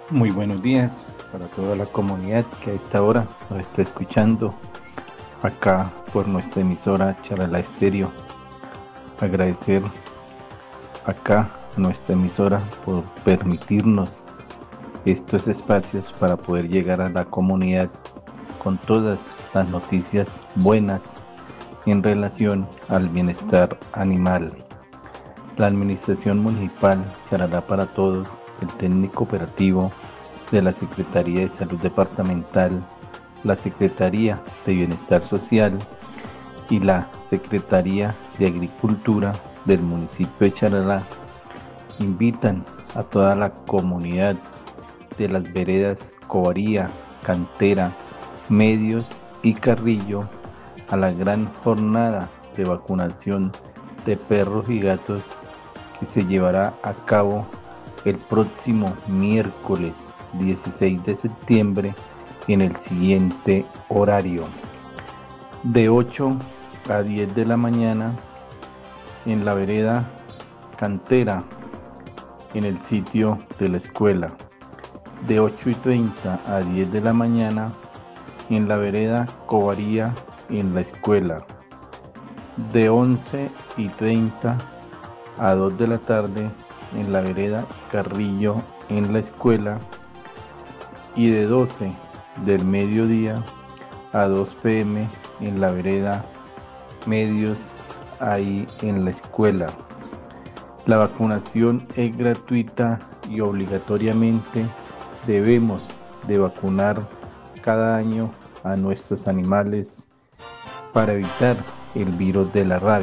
Muy buenos días para toda la comunidad que a esta hora nos está escuchando acá por nuestra emisora Charalá Estéreo. Agradecer acá a nuestra emisora por permitirnos estos espacios para poder llegar a la comunidad con todas las noticias buenas en relación al bienestar animal. La Administración Municipal Charalá para Todos, el técnico operativo de la Secretaría de Salud Departamental, la Secretaría de Bienestar Social y la Secretaría de Agricultura del municipio de Charalá invitan a toda la comunidad de las veredas Covaría, Cantera, Medios y Carrillo a la gran jornada de vacunación de perros y gatos que se llevará a cabo el próximo miércoles 16 de septiembre en el siguiente horario: de 8 a 10 de la mañana en la vereda Cantera, en el sitio de la escuela; de 8:30 a 10 de la mañana en la vereda Covaría, en la escuela; de 11:30 a 2 de la tarde en la vereda Carrillo, en la escuela; y de 12 del mediodía a 2 p.m. en la vereda Medios, ahí en la escuela. La vacunación es gratuita y obligatoriamente debemos de vacunar cada año a nuestros animales para evitar el virus de la rabia.